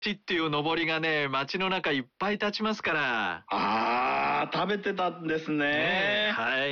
チっていうのぼりがね、街の中いっぱい立ちますから。 あー、食べてたんですね。 はい。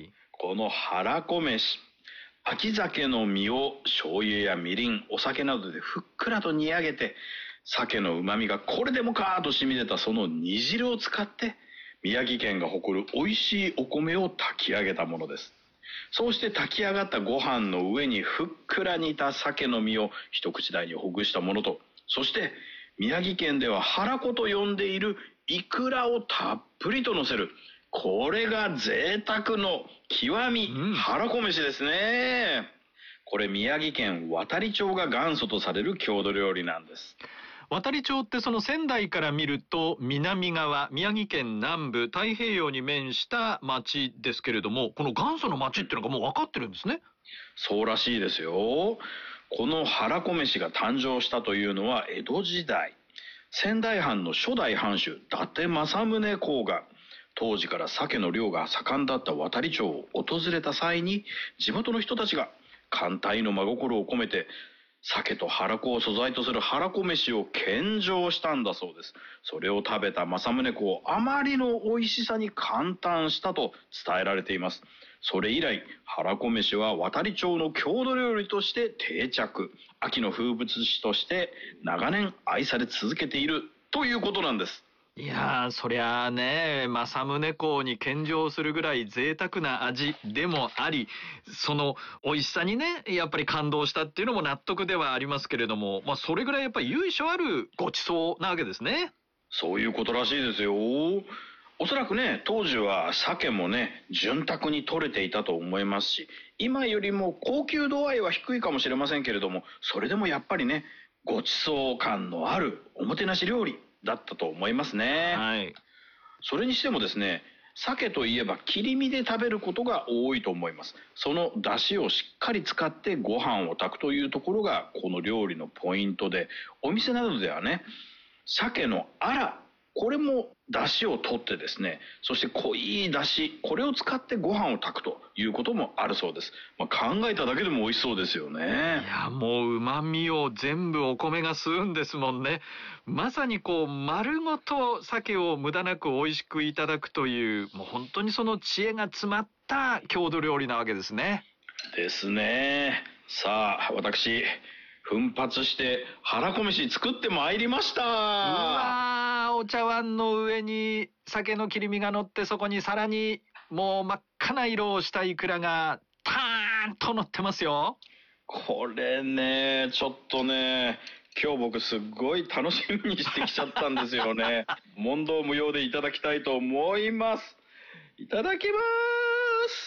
この腹こ飯。秋鮭の身を醤油やみりん、お酒などでふっくらと煮上げて、鮭の旨味がこれでもかーと染み出たその煮汁を使って、宮城県が誇る美味しいお米を炊き上げたものです。そうして炊き上がったご飯の上にふっくら煮た鮭の身を一口大にほぐしたものと、そして宮城県では腹子と呼んでいるイクラをたっぷりと乗せる。これが贅沢の極み、腹こ飯ですね。これ宮城県亘理町が元祖とされる郷土料理なんです。 亘理町ってその仙台から見ると南側、宮城県南部、太平洋に面した町ですけれども、この元祖の町っていうのがもう分かってるんですね。 そうらしいですよ。この腹こ飯が誕生したというのは江戸時代。仙台藩の初代藩主、伊達政宗公が、当時から鮭の漁が盛んだった亘理町を訪れた際に、地元の人たちが歓待の真心を込めて、鮭と腹子を素材とする腹こ飯を献上したんだそうです。それを食べた政宗公、あまりの美味しさに感嘆したと伝えられています。それ以来、腹こ飯は亘理町の郷土料理として定着、秋の風物詩として長年愛され続けているということなんです。 いやー、そりゃあね、政宗公に献上するぐらい贅沢な味でもあり、その美味しさにね、やっぱり感動したっていうのも納得ではありますけれども、まあそれぐらいやっぱり由緒あるごちそうなわけですね。 そういうことらしいですよ。おそらくね、当時は鮭もね、潤沢に取れていたと思いますし、今よりも高級度合いは低いかもしれませんけれども、それでもやっぱりね、ごちそう感のあるおもてなし料理だったと思いますね。 はい。 それにしてもですね、鮭といえば切り身で食べることが多いと思います。その出汁をしっかり使ってご飯を炊くというところがこの料理のポイントで、お店などではね、鮭のアラ、これも出汁を取ってですね、そして濃い出汁、これを使ってご飯を炊くということもあるそうです。考えただけでも美味しそうですよね。 いや、もう旨味を全部お米が吸うんですもんね。まさにこう丸ごと鮭を無駄なく美味しくいただくという、もう本当にその知恵が詰まった郷土料理なわけですね。 ですね。さあ、私、奮発して腹こ飯作ってまいりました。うわー、お茶碗の上に鮭の切り身が乗って、そこにさらにもう真っ赤な色をしたイクラがターンと乗ってますよ。 これね、ちょっとね、今日僕すっごい楽しみにしてきちゃったんですよね。問答無用でいただきたいと思います。いただきます。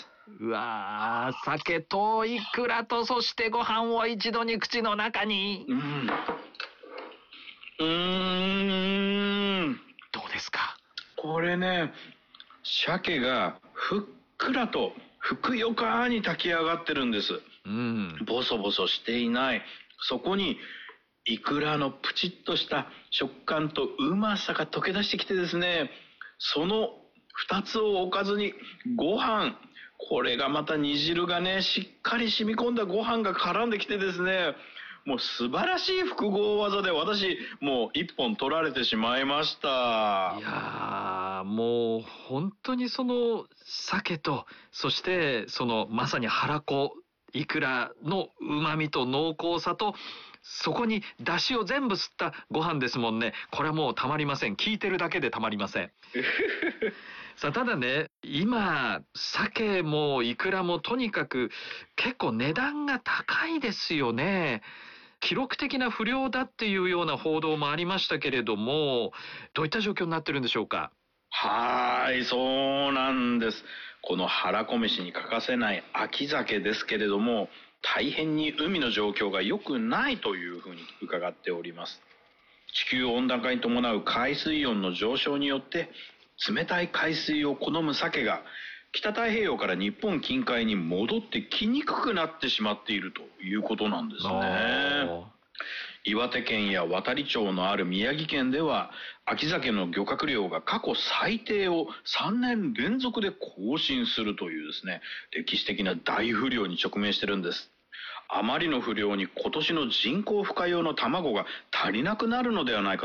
うわー、鮭とイクラと、そしてご飯を一度に口の中に。どうですか？ これね、鮭がふっくらとふくよかに炊き上がってるんです。ボソボソしていない。そこにイクラのプチッとした食感とうまさが溶け出してきてですね、その二つをおかずにご飯、これがまた煮汁がね、しっかり染み込んだご飯が絡んできてですね、もう素晴らしい複合技で私もう一本取られてしまいました。 いやー、もう本当にその鮭と、そしてそのまさに腹子、イクラの旨味と濃厚さと、そこに出汁を全部吸ったご飯ですもんね。これはもうたまりません。聞いてるだけでたまりません。さあ、ただね、今、鮭もイクラもとにかく結構値段が高いですよね。記録的な不漁だっていうような報道もありましたけれども、どういった状況になってるんでしょうか？ はい、そうなんです。この腹こ飯に欠かせない秋鮭ですけれども、大変に海の状況が良くないというふうに伺っております。地球温暖化に伴う海水温の上昇によって、冷たい海水を好む鮭が北太平洋から日本近海に戻ってきにくくなってしまっているということなんですね。岩手県や亘理町のある宮城県では秋鮭の漁獲量が過去最低を3年連続で更新するというですね、歴史的な大不漁に直面してるんです。あまりの不漁に今年の人工孵化用の卵が足りなくなるのではないか